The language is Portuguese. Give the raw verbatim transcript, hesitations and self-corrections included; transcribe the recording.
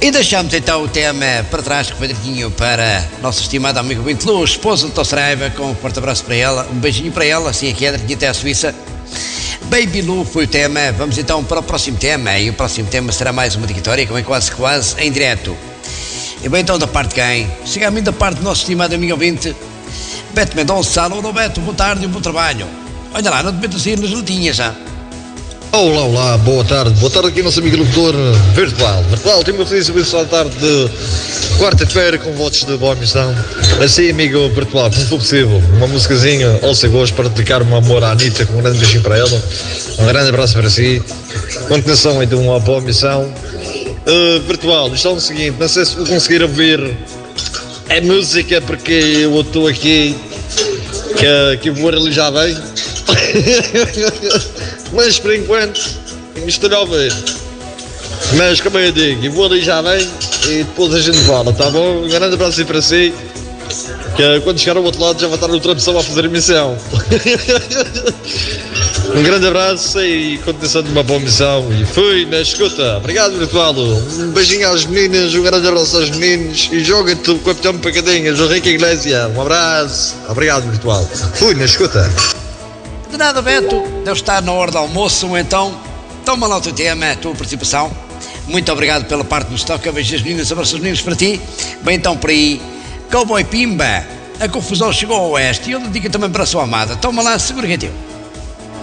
E deixamos então o tema para trás, que foi direitinho para nosso estimado amigo Bento Luz, esposa do Doutor Saraiva, com um forte abraço para ela, um beijinho para ela, assim aqui é direitinho até a Suíça. Baby Lu foi o tema. Vamos então para o próximo tema, e o próximo tema será mais uma dedicatória, como é quase quase em direto. E bem então da parte de quem? Chega a mim da parte do nosso estimado amigo ouvinte, Beto Mendonça. Alô, Beto, boa tarde e bom trabalho. Olha lá, não te metas assim nas notinhas já. Olá, olá, boa tarde, boa tarde aqui nosso amigo locutor virtual. Virtual, tenho uma feliz abençoada tarde de quarta-feira com votos de boa missão. Assim, amigo virtual, como for possível, uma musicazinha ao seu gosto para dedicar um amor à Anitta, com um grande beijinho para ela. Um grande abraço para si. Continuação então uma boa missão. Uh, virtual, isto é o seguinte, não sei se vou conseguir ouvir a música porque eu estou aqui, que, que eu vou ali já bem. Mas por enquanto estou a ouvir. Mas como eu digo, eu vou ali já bem e depois a gente fala, tá bom? Um grande abraço aí para si, que quando chegar ao outro lado já vai estar outra pessoa a fazer a missão. Um grande abraço e continuação de uma boa missão. E fui na escuta. Obrigado, virtual. Um beijinho às meninas, um grande abraço aos meninos e joga-te o Capitão Pacadinhas, o Henrique Iglesias. Um abraço. Obrigado, virtual. Fui na escuta. De nada, Beto, deve estar na hora do almoço, então toma lá o teu tema, a tua participação. Muito obrigado pela parte do toca. Beijos as meninas, abraços os meninos para ti. Bem, então por aí, Cowboy Pimba, a confusão chegou ao oeste e eu dedico também para a sua amada. Toma lá, segura que é teu.